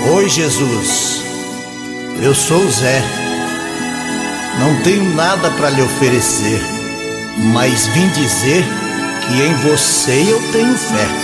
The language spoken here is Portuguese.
Oi, Jesus, eu sou o Zé. Não tenho nada para lhe oferecer, mas vim dizer que em você eu tenho fé.